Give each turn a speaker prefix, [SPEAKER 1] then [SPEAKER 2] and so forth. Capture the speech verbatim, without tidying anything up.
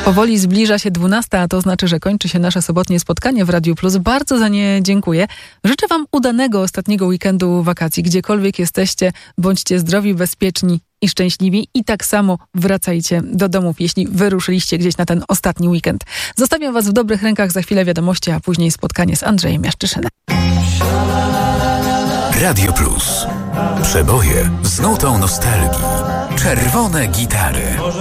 [SPEAKER 1] Powoli zbliża się dwunasta, a to znaczy, że kończy się nasze sobotnie spotkanie w Radiu Plus. Bardzo za nie dziękuję. Życzę wam udanego ostatniego weekendu wakacji. Gdziekolwiek jesteście, bądźcie zdrowi, bezpieczni i szczęśliwi. I tak samo wracajcie do domów, jeśli wyruszyliście gdzieś na ten ostatni weekend. Zostawiam was w dobrych rękach, za chwilę wiadomości, a później spotkanie z Andrzejem Jaszczyszynem.
[SPEAKER 2] Radio Plus. Przeboje z nutą nostalgii. Czerwone gitary.